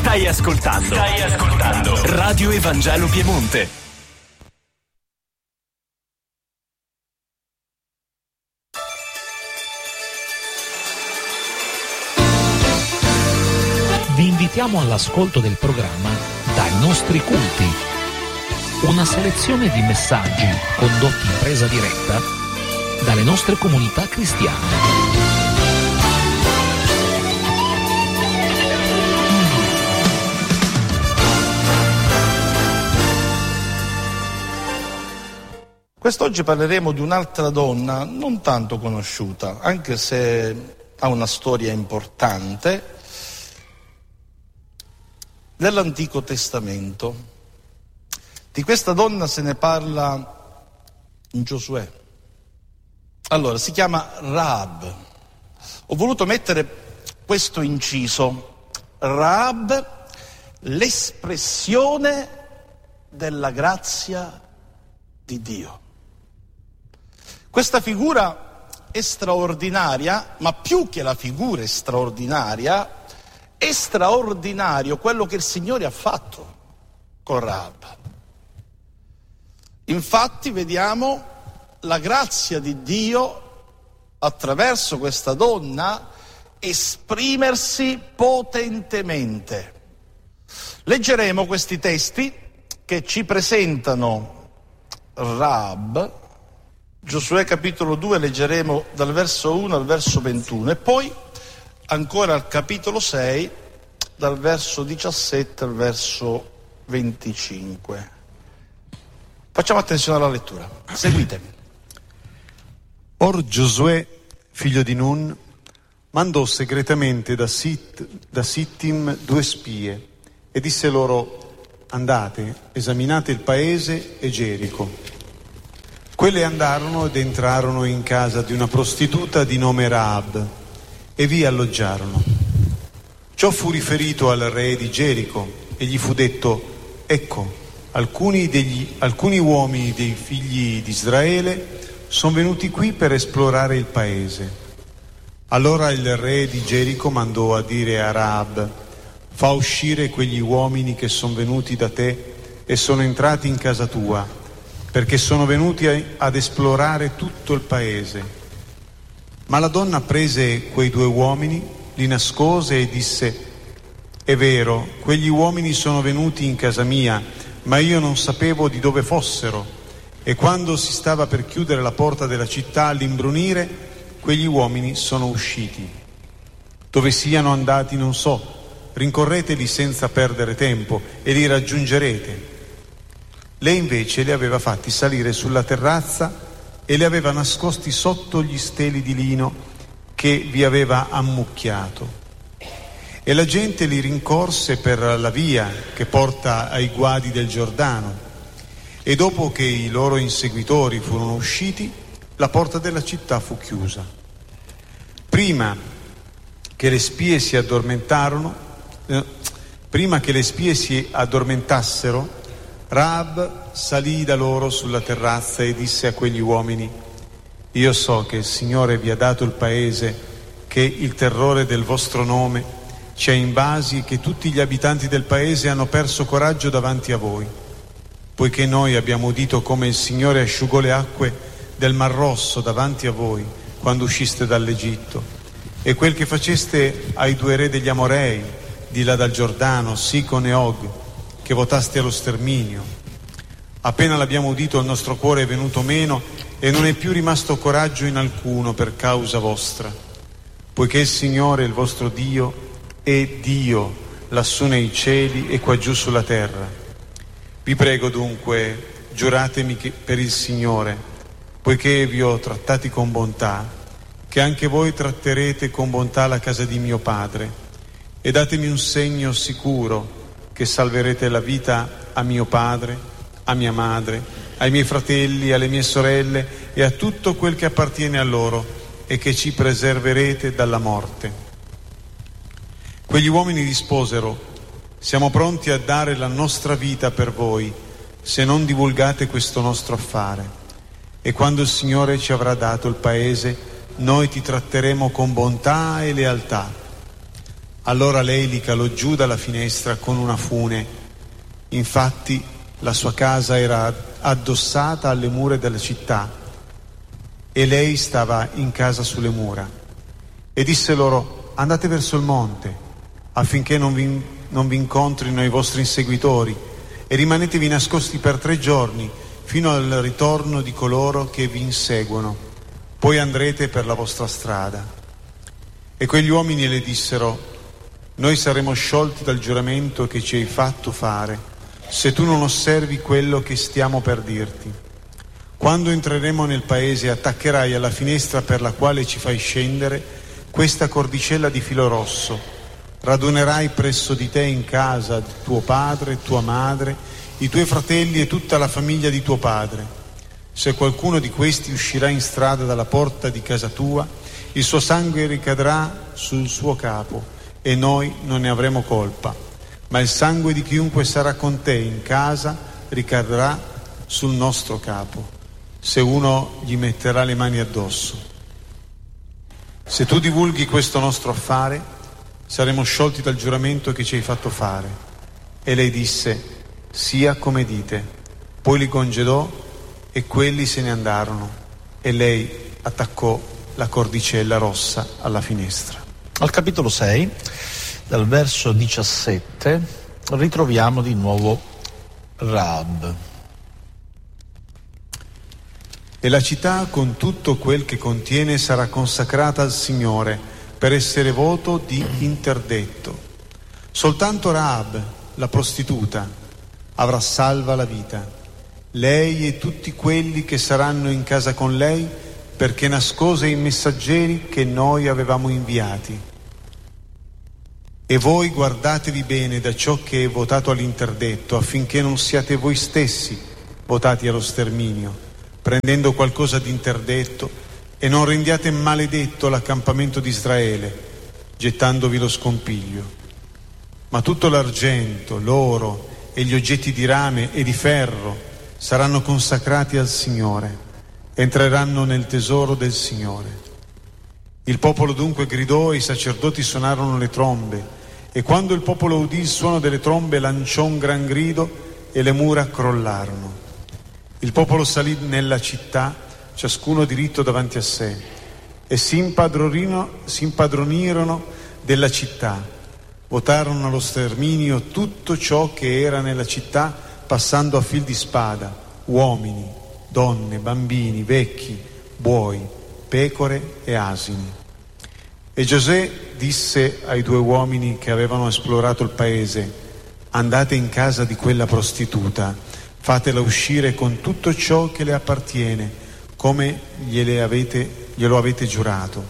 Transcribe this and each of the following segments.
Stai ascoltando Radio Evangelo Piemonte. Vi invitiamo all'ascolto del programma Dai nostri culti, una selezione di messaggi condotti in presa diretta dalle nostre comunità cristiane. Quest'oggi parleremo di un'altra donna non tanto conosciuta, anche se ha una storia importante, dell'Antico Testamento. Di questa donna se ne parla in Giosuè. Allora, si chiama Rahab. Ho voluto mettere questo inciso. Rahab, l'espressione della grazia di Dio. Questa figura è straordinaria, ma più che la figura è straordinaria, è straordinario quello che il Signore ha fatto con Rahab. Infatti vediamo la grazia di Dio attraverso questa donna esprimersi potentemente. Leggeremo questi testi che ci presentano Rahab. Giosuè capitolo 2 leggeremo dal verso 1 al verso 21 e poi ancora al capitolo 6 dal verso 17 al verso 25. Facciamo attenzione alla lettura. Seguitemi. Or Giosuè, figlio di Nun, mandò segretamente da Sittim 2 spie e disse loro: andate, esaminate il paese e Gerico. Quelle andarono ed entrarono in casa di una prostituta di nome Rahab e vi alloggiarono. Ciò fu riferito al re di Gerico e gli fu detto: ecco, alcuni uomini dei figli di Israele sono venuti qui per esplorare il paese. Allora il re di Gerico mandò a dire a Rahab: fa uscire quegli uomini che sono venuti da te e sono entrati in casa tua, perché sono venuti ad esplorare tutto il paese. Ma la donna prese quei 2 uomini, li nascose e disse: è vero, quegli uomini sono venuti in casa mia, ma io non sapevo di dove fossero. E quando si stava per chiudere la porta della città all'imbrunire, quegli uomini sono usciti. Dove siano andati non so, rincorreteli senza perdere tempo e li raggiungerete. Lei invece li aveva fatti salire sulla terrazza e li aveva nascosti sotto gli steli di lino che vi aveva ammucchiato. E la gente li rincorse per la via che porta ai guadi del Giordano. E dopo che i loro inseguitori furono usciti, la porta della città fu chiusa. Prima che le spie si addormentassero, Rahab salì da loro sulla terrazza e disse a quegli uomini: io so che il Signore vi ha dato il paese, che il terrore del vostro nome ci ha invasi e che tutti gli abitanti del paese hanno perso coraggio davanti a voi, poiché noi abbiamo udito come il Signore asciugò le acque del Mar Rosso davanti a voi quando usciste dall'Egitto, e quel che faceste ai 2 re degli Amorei di là dal Giordano, Sicon e Og, che votaste allo sterminio. Appena l'abbiamo udito il nostro cuore è venuto meno e non è più rimasto coraggio in alcuno per causa vostra, poiché il Signore, il vostro Dio, è Dio lassù nei cieli e qua giù sulla terra. Vi prego dunque, giuratemi per il Signore, poiché vi ho trattati con bontà, che anche voi tratterete con bontà la casa di mio padre, e datemi un segno sicuro che salverete la vita a mio padre, a mia madre, ai miei fratelli, alle mie sorelle e a tutto quel che appartiene a loro, e che ci preserverete dalla morte. Quegli uomini risposero: siamo pronti a dare la nostra vita per voi, se non divulgate questo nostro affare. E quando il Signore ci avrà dato il paese, noi ti tratteremo con bontà e lealtà. Allora lei li calò giù dalla finestra con una fune. Infatti la sua casa era addossata alle mura della città e lei stava in casa sulle mura. E disse loro: andate verso il monte, affinché non vi incontrino i vostri inseguitori, e rimanetevi nascosti per 3 giorni, fino al ritorno di coloro che vi inseguono. Poi andrete per la vostra strada. E quegli uomini le dissero: noi saremo sciolti dal giuramento che ci hai fatto fare, se tu non osservi quello che stiamo per dirti. Quando entreremo nel paese, attaccherai alla finestra per la quale ci fai scendere questa cordicella di filo rosso. Radunerai presso di te in casa tuo padre, tua madre, i tuoi fratelli e tutta la famiglia di tuo padre. Se qualcuno di questi uscirà in strada dalla porta di casa tua, il suo sangue ricadrà sul suo capo e noi non ne avremo colpa. Ma il sangue di chiunque sarà con te in casa ricadrà sul nostro capo, se uno gli metterà le mani addosso. Se tu divulghi questo nostro affare, saremo sciolti dal giuramento che ci hai fatto fare. E lei disse: sia come dite. Poi li congedò e quelli se ne andarono, e lei attaccò la cordicella rossa alla finestra. Al capitolo 6, dal verso 17, ritroviamo di nuovo Rahab. E la città con tutto quel che contiene sarà consacrata al Signore per essere voto di interdetto. Soltanto Rahab, la prostituta, avrà salva la vita, lei e tutti quelli che saranno in casa con lei, perché nascose i messaggeri che noi avevamo inviati. E voi guardatevi bene da ciò che è votato all'interdetto, affinché non siate voi stessi votati allo sterminio, prendendo qualcosa di interdetto, e non rendiate maledetto l'accampamento di Israele, gettandovi lo scompiglio. Ma tutto l'argento, l'oro e gli oggetti di rame e di ferro saranno consacrati al Signore, entreranno nel tesoro del Signore. Il popolo dunque gridò e i sacerdoti suonarono le trombe, e quando il popolo udì il suono delle trombe lanciò un gran grido e le mura crollarono. Il popolo salì nella città, ciascuno diritto davanti a sé, e si impadronirono della città. Votarono allo sterminio tutto ciò che era nella città, passando a fil di spada, uomini, donne, bambini, vecchi, buoi, pecore e asini. E Giosuè disse ai 2 uomini che avevano esplorato il paese: andate in casa di quella prostituta, fatela uscire con tutto ciò che le appartiene, come glielo avete giurato.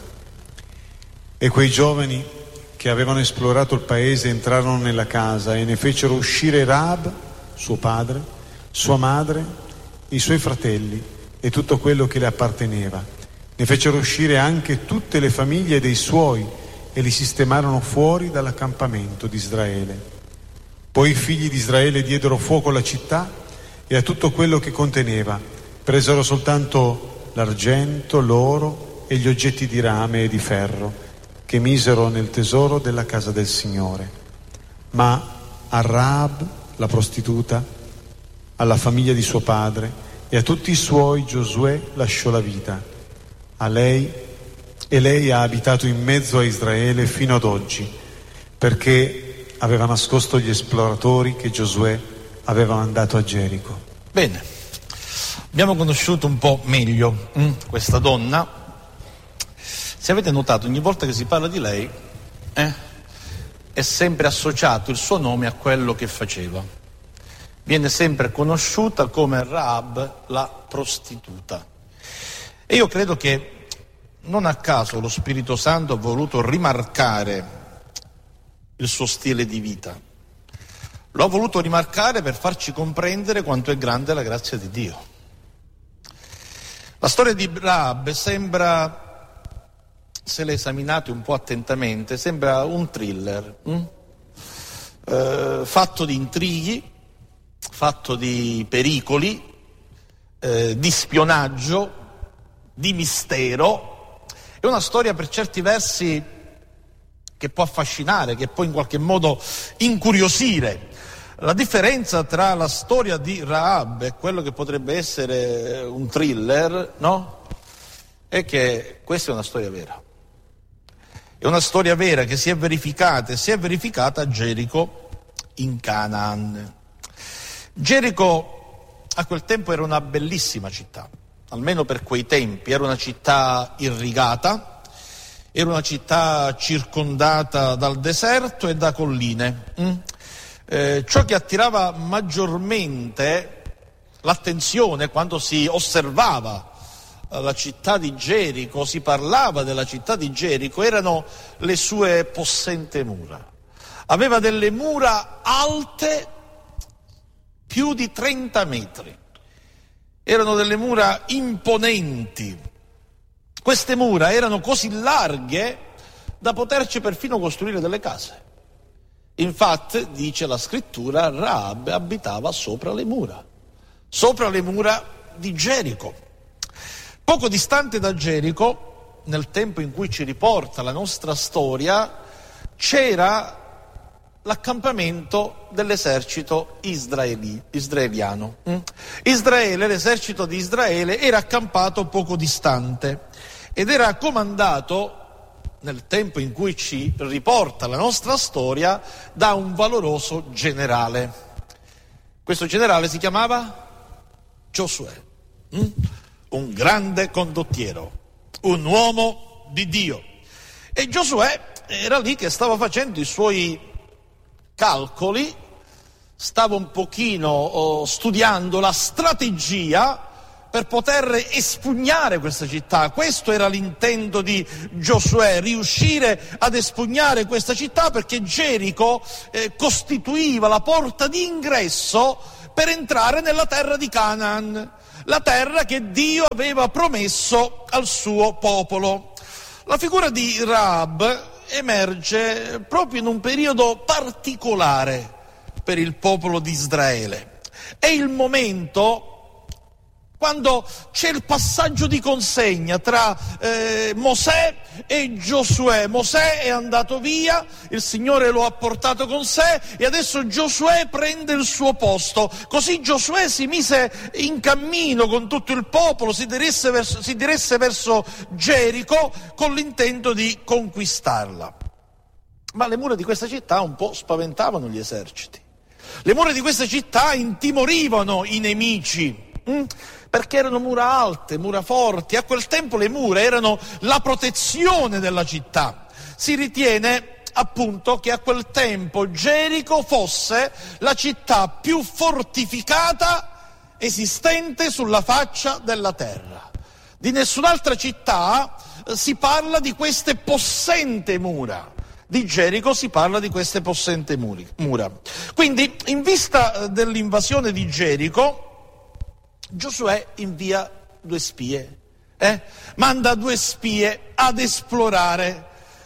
E quei giovani che avevano esplorato il paese entrarono nella casa e ne fecero uscire Rahab, suo padre, sua madre, i suoi fratelli e tutto quello che le apparteneva. Ne fecero uscire anche tutte le famiglie dei suoi e li sistemarono fuori dall'accampamento di Israele. Poi i figli di Israele diedero fuoco alla città e a tutto quello che conteneva. Presero soltanto l'argento, l'oro e gli oggetti di rame e di ferro, che misero nel tesoro della casa del Signore. Ma a Rahab, la prostituta, alla famiglia di suo padre e a tutti i suoi Giosuè lasciò la vita. Lei ha abitato in mezzo a Israele fino ad oggi, perché aveva nascosto gli esploratori che Giosuè aveva mandato a Gerico. Bene, abbiamo conosciuto un po' meglio questa donna. Se avete notato, ogni volta che si parla di lei è sempre associato il suo nome a quello che faceva. Viene sempre conosciuta come Rahab la prostituta. E io credo che non a caso lo Spirito Santo ha voluto rimarcare il suo stile di vita. Lo ha voluto rimarcare per farci comprendere quanto è grande la grazia di Dio. La storia di Rahab sembra, se le esaminate un po' attentamente, sembra un thriller fatto di intrighi, fatto di pericoli, di spionaggio, di mistero. È una storia per certi versi che può affascinare, che può in qualche modo incuriosire. La differenza tra la storia di Rahab e quello che potrebbe essere un thriller, no? È che questa è una storia vera. È una storia vera che si è verificata a Gerico in Canaan. Gerico a quel tempo era una bellissima città, almeno per quei tempi, era una città irrigata, era una città circondata dal deserto e da colline. Ciò che attirava maggiormente l'attenzione quando si osservava la città di Gerico, si parlava della città di Gerico, erano le sue possenti mura. Aveva delle mura alte più di 30 metri. Erano delle mura imponenti. Queste mura erano così larghe da poterci perfino costruire delle case. Infatti, dice la scrittura, Rahab abitava sopra le mura di Gerico. Poco distante da Gerico, nel tempo in cui ci riporta la nostra storia, c'era l'accampamento dell'esercito israeliano. Israele, l'esercito di Israele, era accampato poco distante ed era comandato, nel tempo in cui ci riporta la nostra storia, da un valoroso generale. Questo generale si chiamava Giosuè, un grande condottiero, un uomo di Dio. E Giosuè era lì che stava facendo i suoi calcoli, stava un pochino studiando la strategia per poter espugnare questa città. Questo era l'intento di Giosuè, riuscire ad espugnare questa città, perché Gerico costituiva la porta d'ingresso per entrare nella terra di Canaan, la terra che Dio aveva promesso al suo popolo. La figura di Rahab emerge proprio in un periodo particolare per il popolo di Israele. È il momento quando c'è il passaggio di consegna tra Mosè e Giosuè. Mosè è andato via, il Signore lo ha portato con sé e adesso Giosuè prende il suo posto. Così Giosuè si mise in cammino con tutto il popolo, si diresse verso Gerico con l'intento di conquistarla. Ma le mura di questa città un po' spaventavano gli eserciti. Le mura di questa città intimorivano i nemici. Perché erano mura alte, mura forti. A quel tempo le mura erano la protezione della città. Si ritiene appunto che a quel tempo Gerico fosse la città più fortificata esistente sulla faccia della terra. Di nessun'altra città si parla di queste possenti mura. Di Gerico si parla di queste possenti mura. Quindi, in vista dell'invasione di Gerico, Giosuè invia 2 spie, manda 2 spie ad esplorare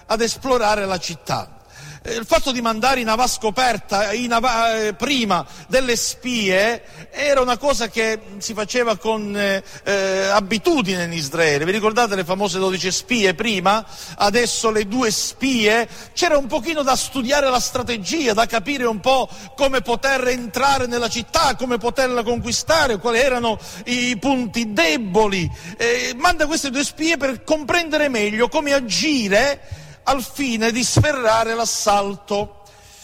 la città. Il fatto di mandare in avascoperta prima delle spie era una cosa che si faceva con abitudine in Israele. Vi ricordate le famose 12 spie prima? Adesso le 2 spie. C'era un pochino da studiare la strategia, da capire un po' come poter entrare nella città, come poterla conquistare, quali erano i punti deboli. Manda queste 2 spie per comprendere meglio come agire al fine di sferrare l'assalto.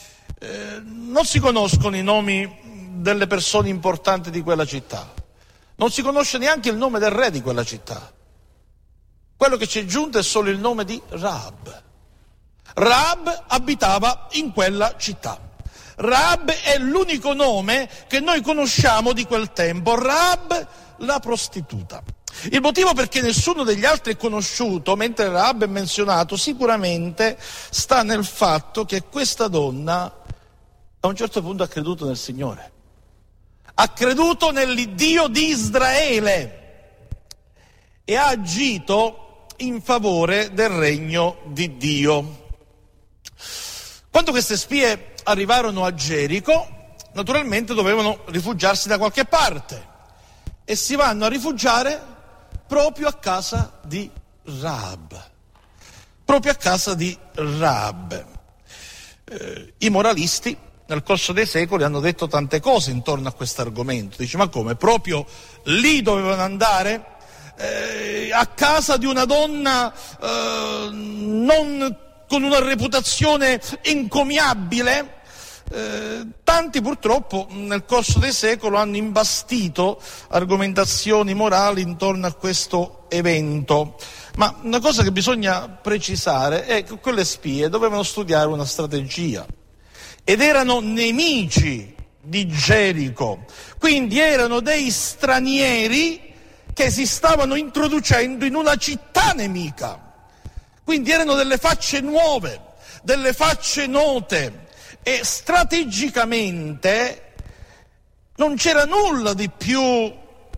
Non si conoscono i nomi delle persone importanti di quella città, non si conosce neanche il nome del re di quella città. Quello che ci è giunto è solo il nome di Rahab. Rahab abitava in quella città. Rahab è l'unico nome che noi conosciamo di quel tempo, Rahab la prostituta. Il motivo perché nessuno degli altri è conosciuto, mentre Rahab è menzionato, sicuramente sta nel fatto che questa donna a un certo punto ha creduto nel Signore, ha creduto nell'Iddio di Israele e ha agito in favore del regno di Dio. Quando queste spie arrivarono a Gerico, naturalmente dovevano rifugiarsi da qualche parte e si vanno a rifugiare proprio a casa di Rahab. proprio a casa di Raab. I moralisti nel corso dei secoli hanno detto tante cose intorno a questo argomento. Dice, ma come? Proprio lì dovevano andare? A casa di una donna non con una reputazione encomiabile? Tanti purtroppo nel corso dei secoli hanno imbastito argomentazioni morali intorno a questo evento, ma una cosa che bisogna precisare è che quelle spie dovevano studiare una strategia ed erano nemici di Gerico, quindi erano dei stranieri che si stavano introducendo in una città nemica, quindi erano delle facce nuove, delle facce note. E strategicamente non c'era nulla di più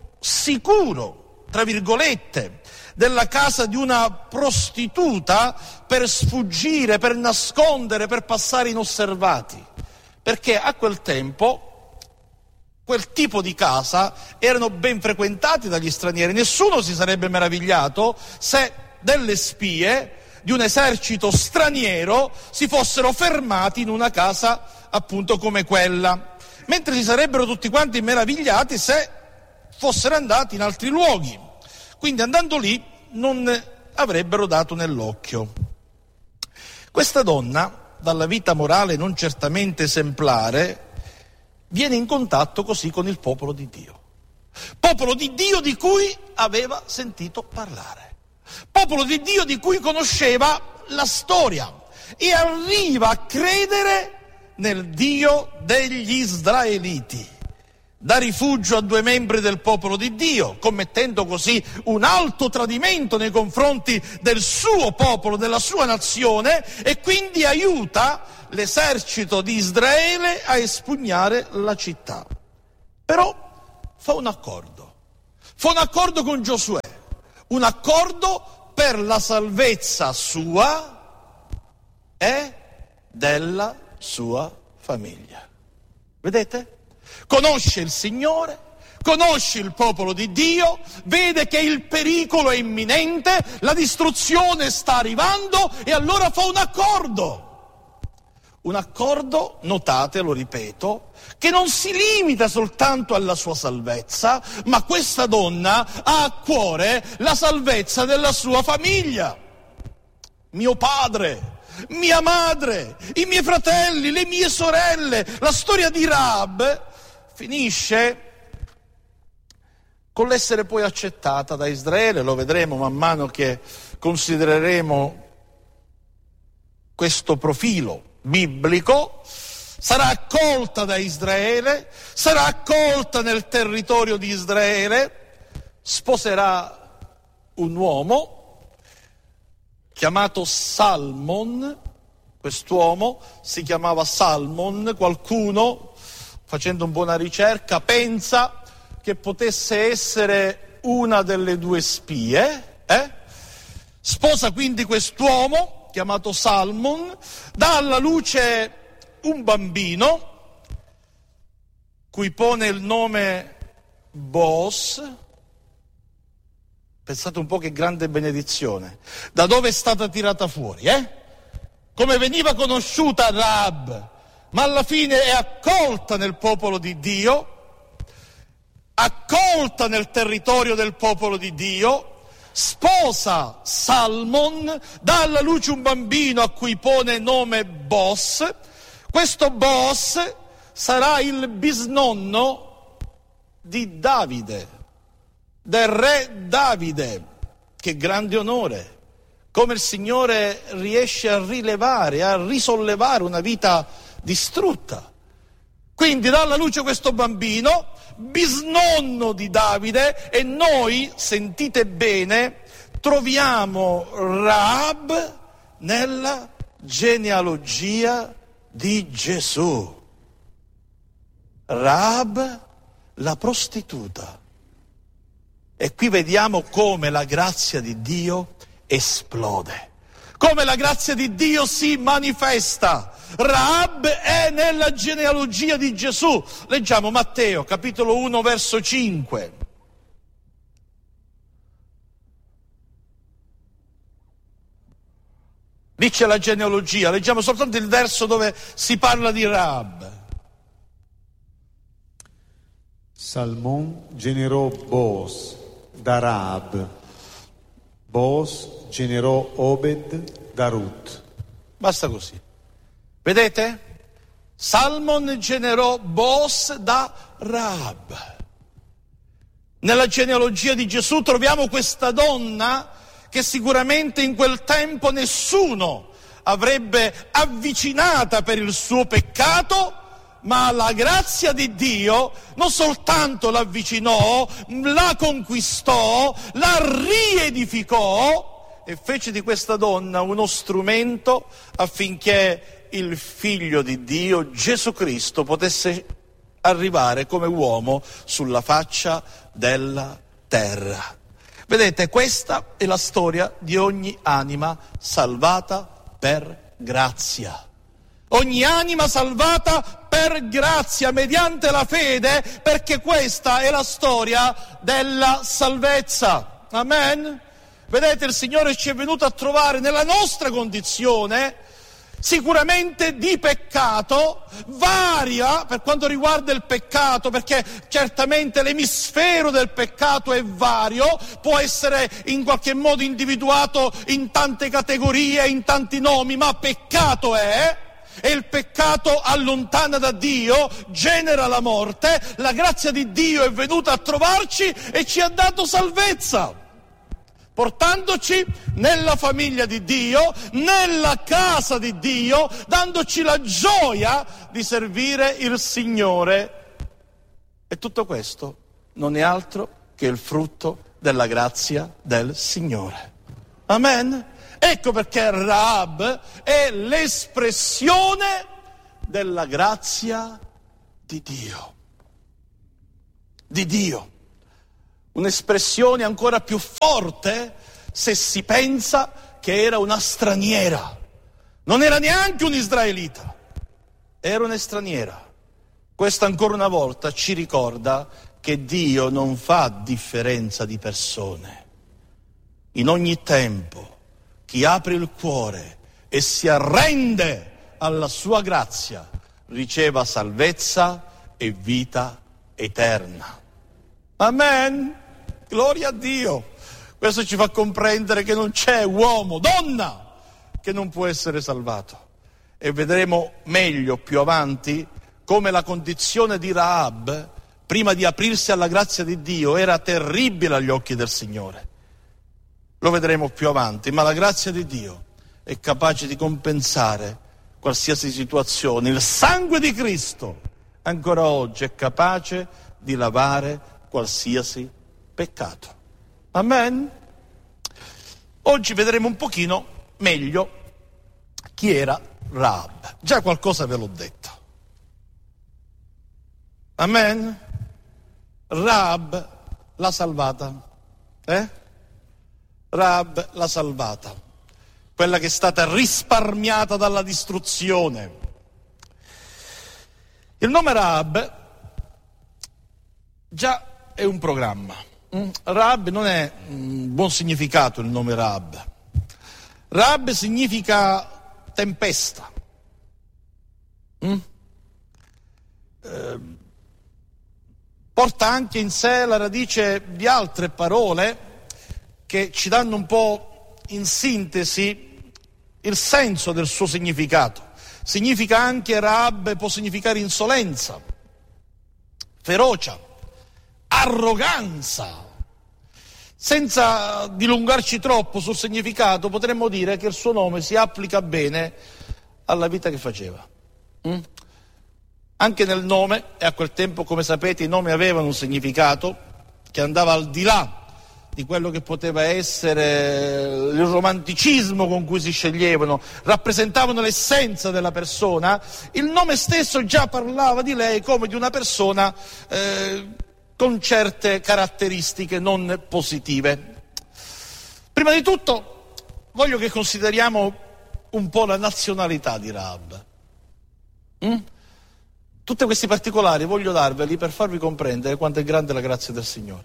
sicuro, tra virgolette, della casa di una prostituta per sfuggire, per nascondere, per passare inosservati, perché a quel tempo quel tipo di casa erano ben frequentati dagli stranieri. Nessuno si sarebbe meravigliato se delle spie di un esercito straniero si fossero fermati in una casa appunto come quella, mentre si sarebbero tutti quanti meravigliati se fossero andati in altri luoghi, quindi andando lì non avrebbero dato nell'occhio. Questa donna, dalla vita morale non certamente esemplare, viene in contatto così con il popolo di Dio di cui aveva sentito parlare, popolo di Dio di cui conosceva la storia, e arriva a credere nel Dio degli Israeliti. Dà rifugio a 2 membri del popolo di Dio, commettendo così un alto tradimento nei confronti del suo popolo, della sua nazione, e quindi aiuta l'esercito di Israele a espugnare la città. Però fa un accordo con Giosuè, un accordo per la salvezza sua e della sua famiglia. Vedete? Conosce il Signore, conosce il popolo di Dio, vede che il pericolo è imminente, la distruzione sta arrivando, e allora fa un accordo. Un accordo, notate, lo ripeto, che non si limita soltanto alla sua salvezza, ma questa donna ha a cuore la salvezza della sua famiglia. Mio padre, mia madre, i miei fratelli, le mie sorelle. La storia di Raab finisce con l'essere poi accettata da Israele, lo vedremo man mano che considereremo questo profilo biblico. Sarà accolta da Israele, sarà accolta nel territorio di Israele, sposerà un uomo chiamato Salmon. Quest'uomo si chiamava Salmon. Qualcuno, facendo un po' una ricerca, pensa che potesse essere una delle 2 spie. Sposa quindi quest'uomo chiamato Salmon, dà alla luce un bambino cui pone il nome Boaz. Pensate un po' che grande benedizione. Da dove è stata tirata fuori, Come veniva conosciuta Raab, ma alla fine è accolta nel popolo di Dio, accolta nel territorio del popolo di Dio, sposa Salmon, dà alla luce un bambino a cui pone nome Boaz. Questo Boaz sarà il bisnonno di Davide, del re Davide. Che grande onore! Come il Signore riesce a rilevare, a risollevare una vita distrutta. Quindi dà alla luce questo bambino, bisnonno di Davide, e noi, sentite bene, troviamo Raab nella genealogia di Gesù. Raab, la prostituta. E qui vediamo come la grazia di Dio esplode, come la grazia di Dio si manifesta. Raab è nella genealogia di Gesù. Leggiamo Matteo, capitolo 1, verso 5. Dice la genealogia, leggiamo soltanto il verso dove si parla di Raab. Salmon generò Boaz da Raab, Boaz generò Obed da Ruth. Basta così. Vedete? Salmon generò Boaz da Raab. Nella genealogia di Gesù troviamo questa donna che sicuramente in quel tempo nessuno avrebbe avvicinata per il suo peccato, ma la grazia di Dio non soltanto l'avvicinò, la conquistò, la riedificò e fece di questa donna uno strumento affinché il Figlio di Dio, Gesù Cristo, potesse arrivare come uomo sulla faccia della terra. Vedete, questa è la storia di ogni anima salvata per grazia. Ogni anima salvata per grazia, mediante la fede, perché questa è la storia della salvezza. Amen? Vedete, il Signore ci è venuto a trovare nella nostra condizione, sicuramente di peccato, varia per quanto riguarda il peccato, perché certamente l'emisfero del peccato è vario, può essere in qualche modo individuato in tante categorie, in tanti nomi, ma peccato è, e il peccato allontana da Dio, genera la morte. La grazia di Dio è venuta a trovarci e ci ha dato salvezza, portandoci nella famiglia di Dio, nella casa di Dio, dandoci la gioia di servire il Signore. E tutto questo non è altro che il frutto della grazia del Signore. Amen? Ecco perché Raab è l'espressione della grazia di Dio. Di Dio. Un'espressione ancora più forte se si pensa che era una straniera. Non era neanche un israelita, era una straniera. Questo ancora una volta ci ricorda che Dio non fa differenza di persone. In ogni tempo, chi apre il cuore e si arrende alla sua grazia riceva salvezza e vita eterna. Amen? Gloria a Dio. Questo ci fa comprendere che non c'è uomo, donna, che non può essere salvato. E vedremo meglio più avanti come la condizione di Raab, prima di aprirsi alla grazia di Dio, era terribile agli occhi del Signore. Lo vedremo più avanti, ma la grazia di Dio è capace di compensare qualsiasi situazione. Il sangue di Cristo ancora oggi è capace di lavare qualsiasi peccato. Amen? Oggi vedremo un pochino meglio chi era Raab. Già qualcosa ve l'ho detto. Amen? Raab l'ha salvata. Raab l'ha salvata. Quella che è stata risparmiata dalla distruzione. Il nome Raab già è un programma. Raab non è un buon significato il nome Raab. Raab significa tempesta. Porta anche in sé la radice di altre parole che ci danno un po' in sintesi il senso del suo significato. Significa anche Raab, può significare insolenza, ferocia, arroganza. Senza dilungarci troppo sul significato, potremmo dire che il suo nome si applica bene alla vita che faceva. Anche nel nome, e a quel tempo, come sapete, i nomi avevano un significato che andava al di là di quello che poteva essere il romanticismo con cui si sceglievano, rappresentavano l'essenza della persona. Il nome stesso già parlava di lei come di una persona con certe caratteristiche non positive. Prima di tutto voglio che consideriamo un po' la nazionalità di Raab. Tutti questi particolari voglio darveli per farvi comprendere quanto è grande la grazia del Signore.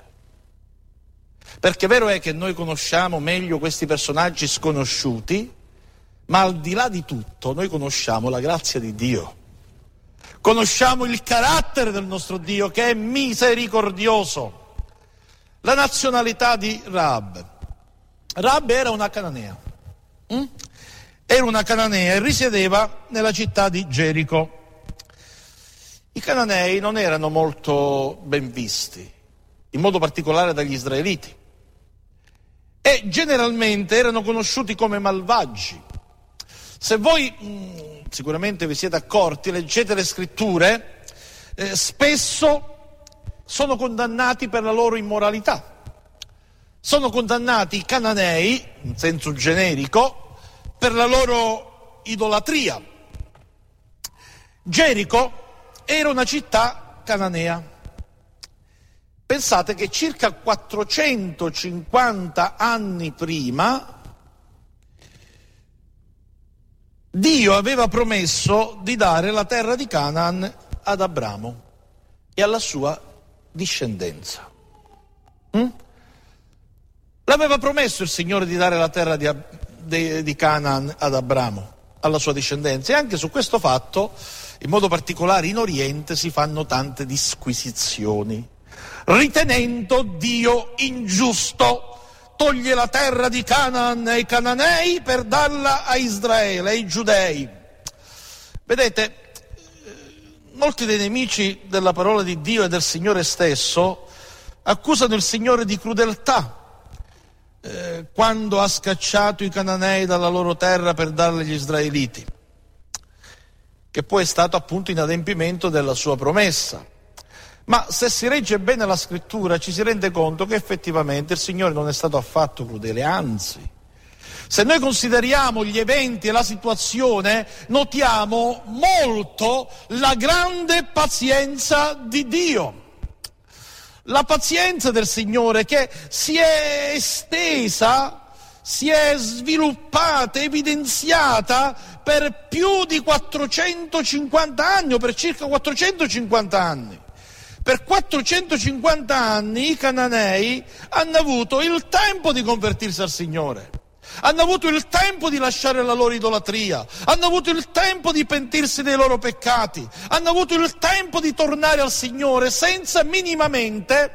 Perché vero è che noi conosciamo meglio questi personaggi sconosciuti, Ma al di là di tutto, noi conosciamo la grazia di Dio. Conosciamo il carattere del nostro Dio, che è misericordioso. La nazionalità di Rahab. Rahab era una cananea. Era una cananea e risiedeva nella città di Gerico. I cananei non erano molto ben visti, in modo particolare dagli israeliti, e generalmente erano conosciuti come malvagi. Se voi sicuramente vi siete accorti, leggete le scritture, spesso sono condannati per la loro immoralità. Sono condannati i cananei, in senso generico, per la loro idolatria. Gerico era una città cananea. Pensate che circa 450 anni prima Dio aveva promesso di dare la terra di Canaan ad Abramo e alla sua discendenza. L'aveva promesso il Signore di dare la terra di Canaan ad Abramo, alla sua discendenza, e anche su questo fatto, in modo particolare in Oriente, si fanno tante disquisizioni. Ritenendo Dio ingiusto, toglie la terra di Canaan ai cananei per darla a Israele, ai giudei. Vedete, molti dei nemici della parola di Dio e del Signore stesso accusano il Signore di crudeltà quando ha scacciato i cananei dalla loro terra per darli agli israeliti, che poi è stato appunto in adempimento della sua promessa. Ma se si legge bene la scrittura ci si rende conto che effettivamente il Signore non è stato affatto crudele, anzi, se noi consideriamo gli eventi e la situazione, notiamo molto la grande pazienza di Dio. La pazienza del Signore che si è estesa, si è sviluppata, evidenziata per più di 450 anni, o per circa 450 anni. Per 450 anni i cananei hanno avuto il tempo di convertirsi al Signore, hanno avuto il tempo di lasciare la loro idolatria, hanno avuto il tempo di pentirsi dei loro peccati, hanno avuto il tempo di tornare al Signore senza minimamente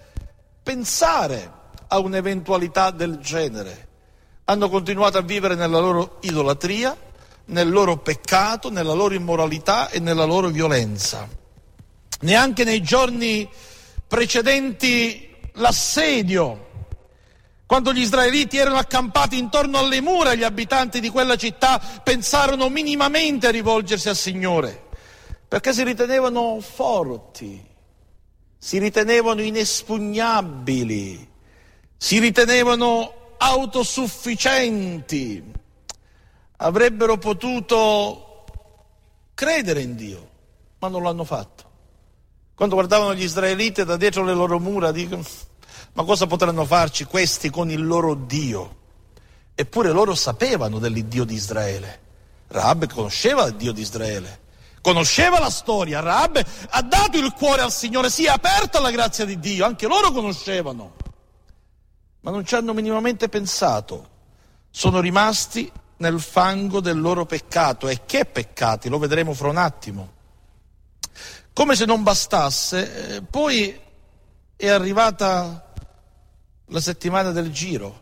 pensare a un'eventualità del genere. Hanno continuato a vivere nella loro idolatria, nel loro peccato, nella loro immoralità e nella loro violenza. Neanche nei giorni precedenti l'assedio, quando gli israeliti erano accampati intorno alle mura, gli abitanti di quella città pensarono minimamente a rivolgersi al Signore, perché si ritenevano forti, si ritenevano inespugnabili, si ritenevano autosufficienti, avrebbero potuto credere in Dio, ma non l'hanno fatto. Quando guardavano gli israeliti da dietro le loro mura, dicono: ma cosa potranno farci questi con il loro Dio? Eppure loro sapevano dell'Iddio di Israele. Rahab conosceva il Dio di Israele, conosceva la storia. Rahab ha dato il cuore al Signore, si è aperto alla grazia di Dio, anche loro conoscevano, ma non ci hanno minimamente pensato. Sono rimasti nel fango del loro peccato. E che peccati? Lo vedremo fra un attimo. Come se non bastasse, poi è arrivata la settimana del Giro,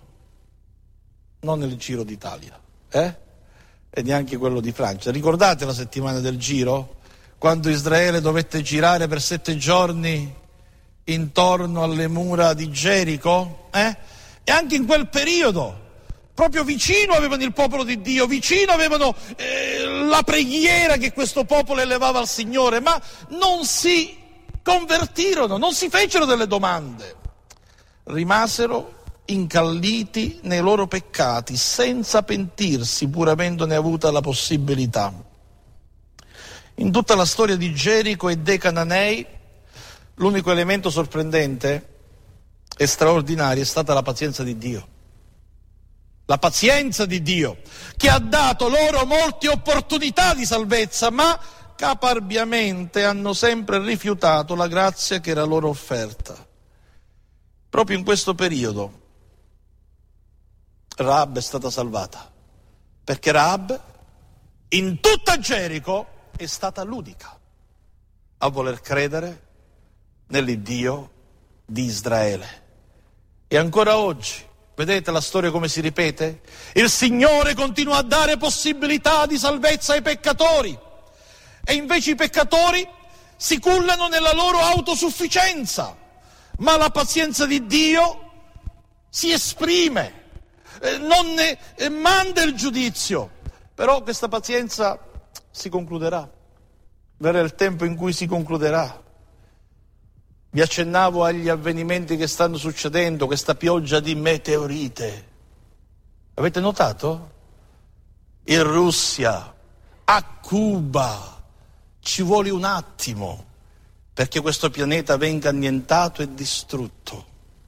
non il Giro d'Italia, e neanche quello di Francia. Ricordate la settimana del Giro? Quando Israele dovette girare per 7 giorni intorno alle mura di Gerico? E anche in quel periodo, proprio vicino avevano il popolo di Dio, vicino avevano la preghiera che questo popolo elevava al Signore, ma non si convertirono, non si fecero delle domande. Rimasero incalliti nei loro peccati, senza pentirsi, pur avendone avuta la possibilità. In tutta la storia di Gerico e dei Cananei, l'unico elemento sorprendente e straordinario è stata la pazienza di Dio. La pazienza di Dio, che ha dato loro molte opportunità di salvezza, ma caparbiamente hanno sempre rifiutato la grazia che era loro offerta. Proprio in questo periodo Rahab è stata salvata, perché Rahab in tutta Gerico è stata l'unica a voler credere nell'Iddio di Israele. E ancora oggi, vedete la storia come si ripete? Il Signore continua a dare possibilità di salvezza ai peccatori, e invece i peccatori si cullano nella loro autosufficienza, ma la pazienza di Dio si esprime, non ne manda il giudizio, però questa pazienza si concluderà, verrà il tempo in cui si concluderà. Vi accennavo agli avvenimenti che stanno succedendo, questa pioggia di meteorite. Avete notato? In Russia, a Cuba, ci vuole un attimo perché questo pianeta venga annientato e distrutto.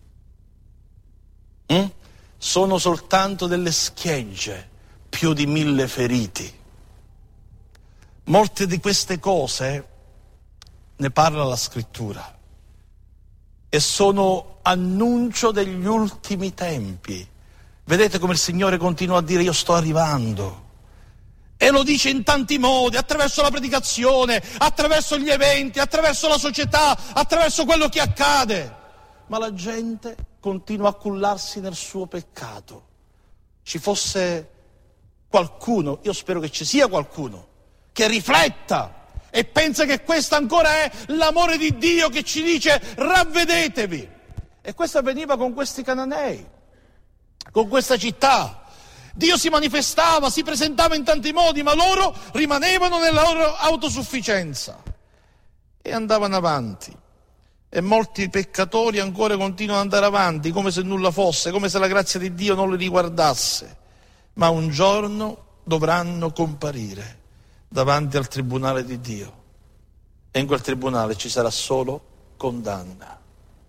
Sono soltanto delle schegge, più di 1000 feriti. Molte di queste cose ne parla la Scrittura e sono annuncio degli ultimi tempi. Vedete come il Signore continua a dire: io sto arrivando. E lo dice in tanti modi, attraverso la predicazione, attraverso gli eventi, attraverso la società, attraverso quello che accade. Ma la gente continua a cullarsi nel suo peccato. Ci fosse qualcuno, io spero che ci sia qualcuno, che rifletta e pensa che questo ancora è l'amore di Dio che ci dice: ravvedetevi. E questo avveniva con questi cananei, con questa città. Dio si manifestava, si presentava in tanti modi, ma loro rimanevano nella loro autosufficienza e andavano avanti. E molti peccatori ancora continuano ad andare avanti come se nulla fosse, come se la grazia di Dio non li riguardasse. Ma un giorno dovranno comparire davanti al tribunale di Dio, e in quel tribunale ci sarà solo condanna.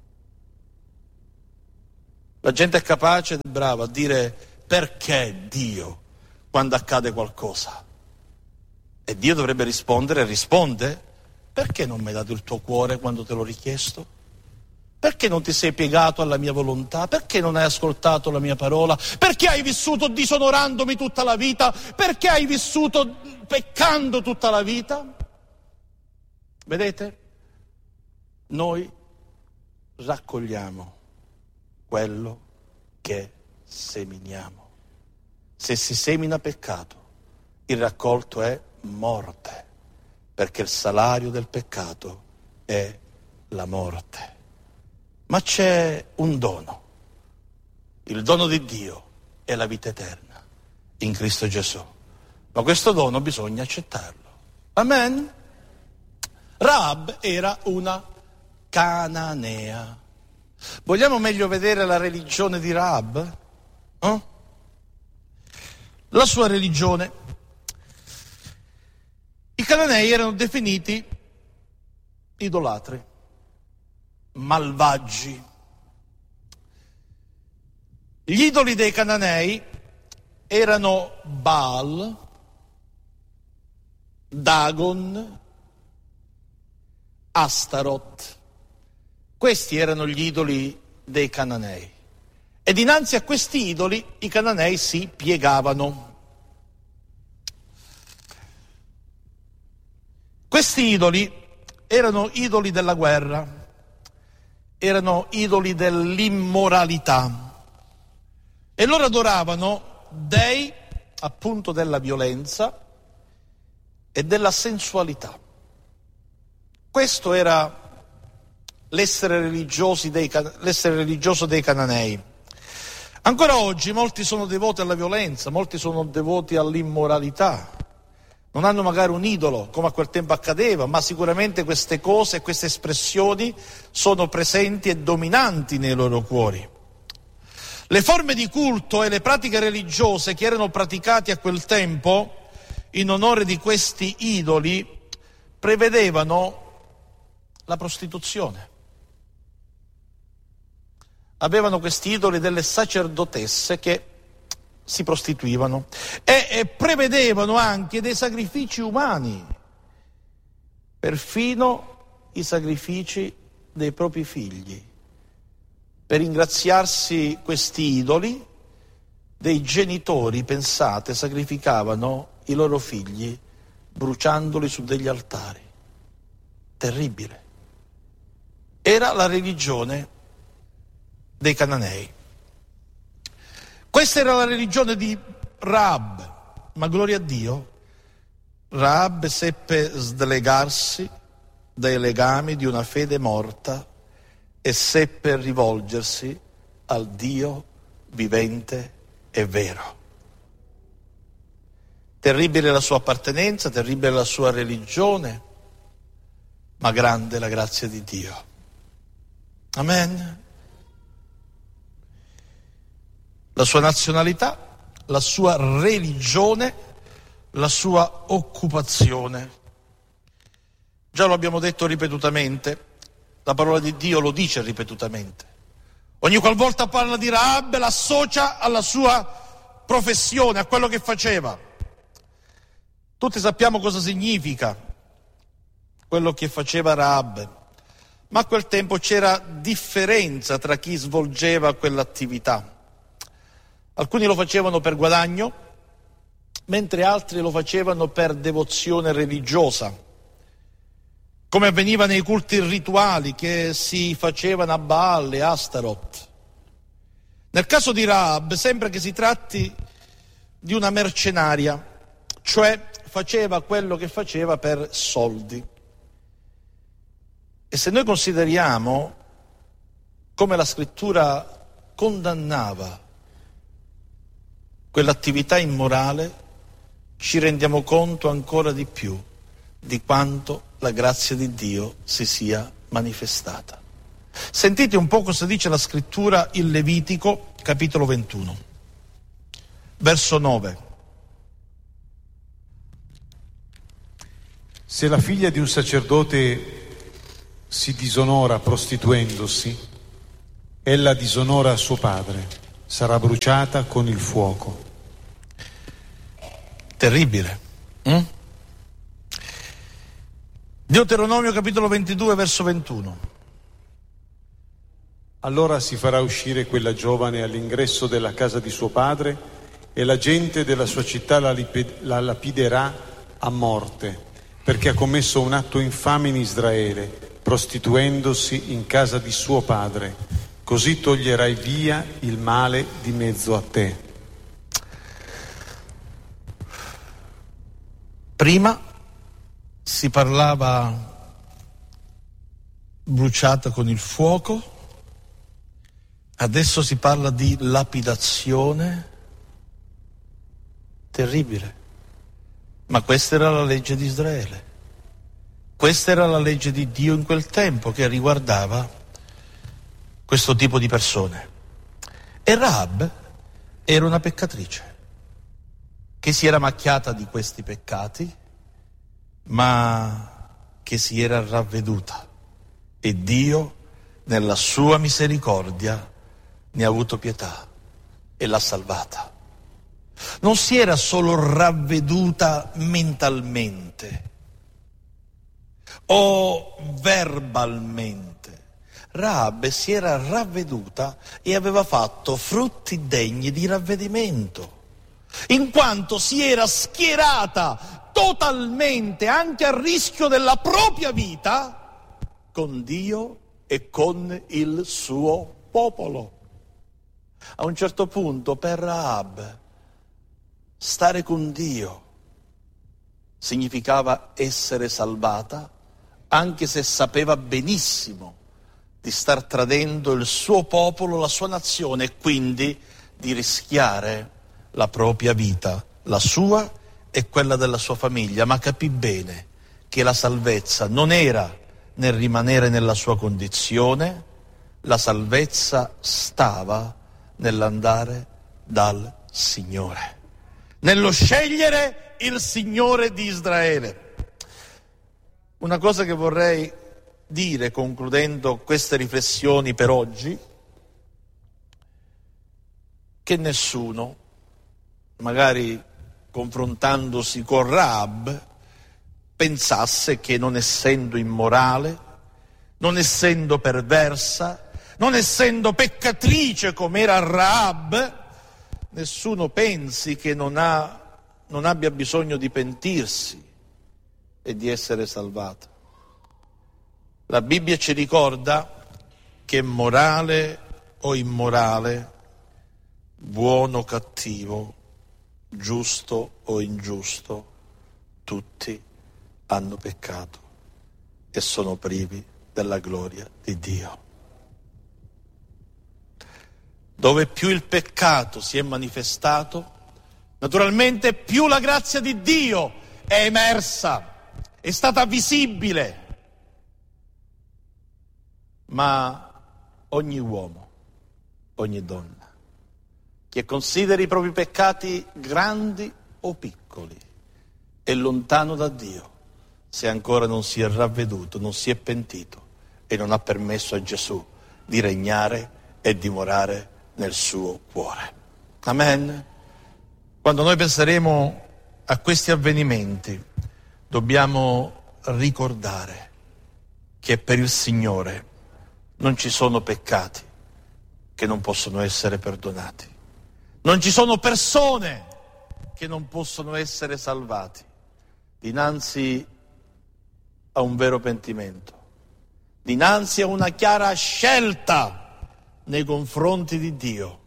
La gente è capace ed è brava a dire: perché Dio quando accade qualcosa? E Dio dovrebbe rispondere, e risponde: perché non mi hai dato il tuo cuore quando te l'ho richiesto? Perché non ti sei piegato alla mia volontà? Perché non hai ascoltato la mia parola? Perché hai vissuto disonorandomi tutta la vita? Perché hai vissuto peccando tutta la vita? Vedete? Noi raccogliamo quello che seminiamo. Se si semina peccato, il raccolto è morte, perché il salario del peccato è la morte. Ma c'è un dono. Il dono di Dio è la vita eterna in Cristo Gesù. Ma questo dono bisogna accettarlo. Amen? Rahab era una cananea. Vogliamo meglio vedere la religione di Rahab? La sua religione. I cananei erano definiti idolatri, malvagi. Gli idoli dei cananei erano Baal, Dagon, Astaroth. Questi erano gli idoli dei cananei. E dinanzi a questi idoli i cananei si piegavano. Questi idoli erano idoli della guerra, erano idoli dell'immoralità, e loro adoravano dei, appunto, della violenza e della sensualità. Questo era l'essere religioso dei cananei. Ancora oggi molti sono devoti alla violenza, molti sono devoti all'immoralità. Non hanno magari un idolo, come a quel tempo accadeva, ma sicuramente queste cose, queste espressioni sono presenti e dominanti nei loro cuori. Le forme di culto e le pratiche religiose che erano praticate a quel tempo in onore di questi idoli prevedevano la prostituzione. Avevano questi idoli delle sacerdotesse che si prostituivano e prevedevano anche dei sacrifici umani, perfino i sacrifici dei propri figli. Per ringraziarsi questi idoli dei genitori, pensate, sacrificavano i loro figli bruciandoli su degli altari. Terribile. Era la religione dei Cananei. Questa era la religione di Rahab, ma gloria a Dio, Rahab seppe slegarsi dai legami di una fede morta e seppe rivolgersi al Dio vivente e vero. Terribile la sua appartenenza, terribile la sua religione, ma grande la grazia di Dio. Amen. La sua nazionalità, la sua religione, la sua occupazione. Già lo abbiamo detto ripetutamente, la parola di Dio lo dice ripetutamente. Ogni qualvolta parla di Rahab l'associa alla sua professione, a quello che faceva. Tutti sappiamo cosa significa quello che faceva Rahab, ma a quel tempo c'era differenza tra chi svolgeva quell'attività. Alcuni lo facevano per guadagno, mentre altri lo facevano per devozione religiosa, come avveniva nei culti rituali che si facevano a Baal e Astaroth. Nel caso di Rahab sembra che si tratti di una mercenaria, cioè faceva quello che faceva per soldi. E se noi consideriamo come la Scrittura condannava quell'attività immorale, ci rendiamo conto ancora di più di quanto la grazia di Dio si sia manifestata. Sentite un po' cosa dice la Scrittura in Levitico, capitolo 21, verso 9. Se la figlia di un sacerdote si disonora prostituendosi, ella disonora suo padre, sarà bruciata con il fuoco. Terribile. Deuteronomio capitolo 22 verso 21. Allora si farà uscire quella giovane all'ingresso della casa di suo padre e la gente della sua città la lapiderà a morte, perché ha commesso un atto infame in Israele, prostituendosi in casa di suo padre. Così toglierai via il male di mezzo a te. Prima si parlava bruciata con il fuoco, adesso si parla di lapidazione. Terribile. Ma questa era la legge di Israele. Questa era la legge di Dio in quel tempo che riguardava questo tipo di persone. E Rahab era una peccatrice che si era macchiata di questi peccati, ma che si era ravveduta, e Dio nella sua misericordia ne ha avuto pietà e l'ha salvata. Non si era solo ravveduta mentalmente o verbalmente. Rahab si era ravveduta e aveva fatto frutti degni di ravvedimento, in quanto si era schierata totalmente, anche a rischio della propria vita, con Dio e con il suo popolo. A un certo punto per Rahab stare con Dio significava essere salvata, anche se sapeva benissimo di star tradendo il suo popolo, la sua nazione, e quindi di rischiare la propria vita, la sua e quella della sua famiglia, ma capì bene che la salvezza non era nel rimanere nella sua condizione, la salvezza stava nell'andare dal Signore, nello scegliere il Signore di Israele. Una cosa che vorrei dire concludendo queste riflessioni per oggi, che nessuno, magari confrontandosi con Rahab, pensasse che non essendo immorale, non essendo perversa, non essendo peccatrice come era Rahab, nessuno pensi che non abbia bisogno di pentirsi e di essere salvato. La Bibbia ci ricorda che morale o immorale, buono o cattivo, giusto o ingiusto, tutti hanno peccato e sono privi della gloria di Dio. Dove più il peccato si è manifestato, naturalmente più la grazia di Dio è emersa, è stata visibile. Ma ogni uomo, ogni donna, che consideri i propri peccati grandi o piccoli, è lontano da Dio, se ancora non si è ravveduto, non si è pentito e non ha permesso a Gesù di regnare e dimorare nel suo cuore. Amen. Quando noi penseremo a questi avvenimenti, dobbiamo ricordare che per il Signore non ci sono peccati che non possono essere perdonati. Non ci sono persone che non possono essere salvati dinanzi a un vero pentimento, dinanzi a una chiara scelta nei confronti di Dio.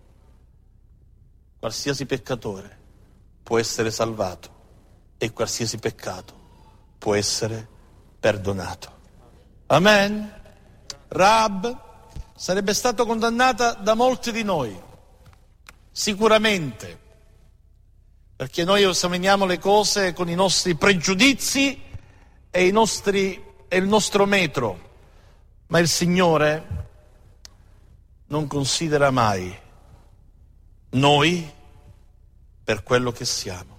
Qualsiasi peccatore può essere salvato e qualsiasi peccato può essere perdonato. Amen. Rahab sarebbe stata condannata da molti di noi, sicuramente, perché noi esaminiamo le cose con i nostri pregiudizi e il nostro metro, ma il Signore non considera mai noi per quello che siamo.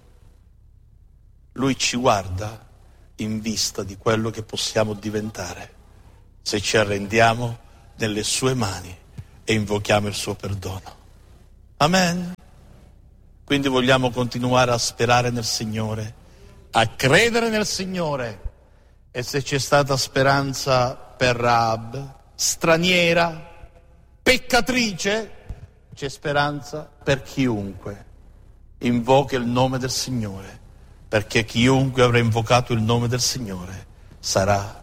Lui ci guarda in vista di quello che possiamo diventare se ci arrendiamo nelle sue mani e invochiamo il suo perdono. Amen. Quindi vogliamo continuare a sperare nel Signore, a credere nel Signore, e se c'è stata speranza per Rahab, straniera, peccatrice, c'è speranza per chiunque invoca il nome del Signore, perché chiunque avrà invocato il nome del Signore sarà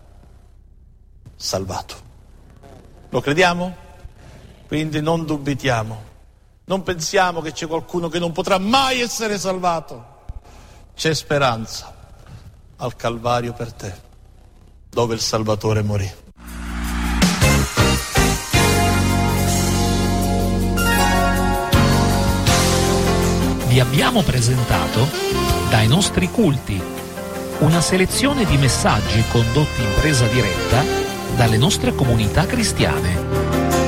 salvato. Lo crediamo? Quindi non dubitiamo, non pensiamo che c'è qualcuno che non potrà mai essere salvato. C'è speranza al Calvario per te, dove il Salvatore morì. Vi abbiamo presentato Dai nostri culti, una selezione di messaggi condotti in presa diretta dalle nostre comunità cristiane.